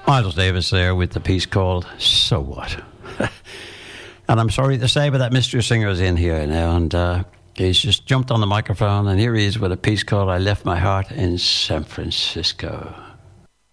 Miles Davis there with the piece called So What. And I'm sorry to say, but that mystery singer is in here now, and he's just jumped on the microphone, and here he is with a piece called I Left My Heart in San Francisco.